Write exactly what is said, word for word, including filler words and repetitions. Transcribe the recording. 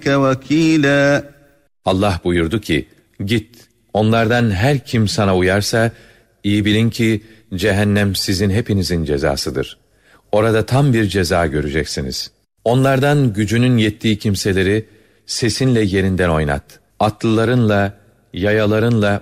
وَكِيلًا. Allah buyurdu ki, git, onlardan her kim sana uyarsa, iyi bilin ki cehennem sizin hepinizin cezasıdır. Orada tam bir ceza göreceksiniz. Onlardan gücünün yettiği kimseleri sesinle yerinden oynat. Atlılarınla, yayalarınla